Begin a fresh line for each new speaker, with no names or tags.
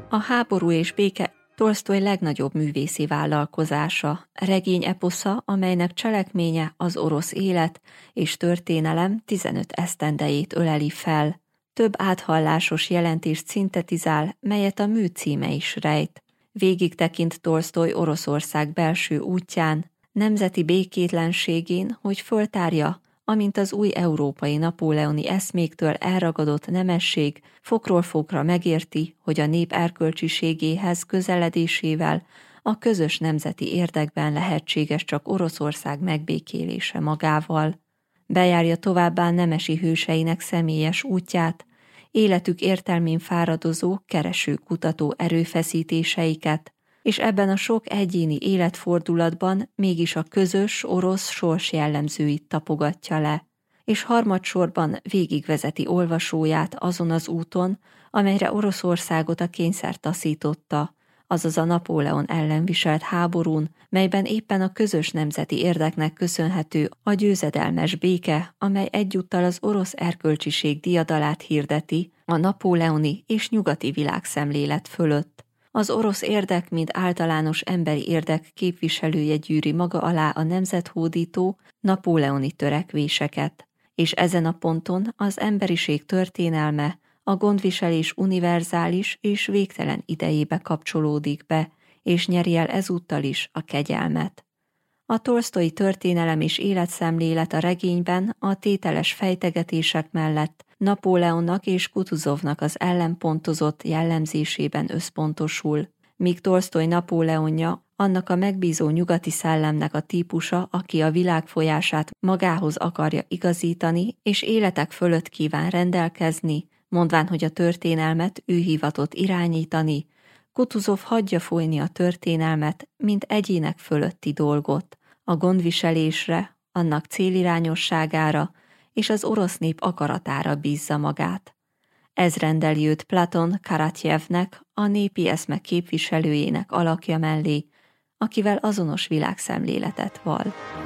A háború és béke Tolsztoj legnagyobb művészi vállalkozása, regény eposza, amelynek cselekménye az orosz élet és történelem 15 esztendejét öleli fel. Több áthallásos jelentést szintetizál, melyet a mű címe is rejt. Végig tekint Tolsztoj Oroszország belső útján, nemzeti békétlenségén, hogy föltárja, amint az új európai napóleoni eszméktől elragadott nemesség fokról fokra megérti, hogy a nép erkölcsiségéhez közeledésével a közös nemzeti érdekben lehetséges csak Oroszország megbékélése magával. Bejárja továbbá nemesi hőseinek személyes útját, életük értelmén fáradozó, kereső kutató erőfeszítéseiket, és ebben a sok egyéni életfordulatban mégis a közös orosz sors jellemzőit tapogatja le, és harmadsorban végigvezeti olvasóját azon az úton, amelyre Oroszországot a kényszer taszította, azaz a Napóleon ellen viselt háborún, melyben éppen a közös nemzeti érdeknek köszönhető a győzedelmes béke, amely egyúttal az orosz erkölcsiség diadalát hirdeti a napóleoni és nyugati világszemlélet fölött. Az orosz érdek, mint általános emberi érdek képviselője gyűri maga alá a nemzethódító napóleoni törekvéseket, és ezen a ponton az emberiség történelme a gondviselés univerzális és végtelen idejébe kapcsolódik be, és nyeri el ezúttal is a kegyelmet. A tolsztoji történelem és életszemlélet a regényben a tételes fejtegetések mellett Napóleonnak és Kutuzovnak az ellenpontozott jellemzésében összpontosul, míg Tolsztoj Napóleonja annak a megbízó nyugati szellemnek a típusa, aki a világ folyását magához akarja igazítani, és életek fölött kíván rendelkezni, mondván, hogy a történelmet ő hivatott irányítani, Kutuzov hagyja folyni a történelmet, mint egyének fölötti dolgot, a gondviselésre, annak célirányosságára és az orosz nép akaratára bízza magát. Ez rendeli őt Platon Karatjevnek, a népi eszme képviselőjének alakja mellé, akivel azonos világszemléletet vall.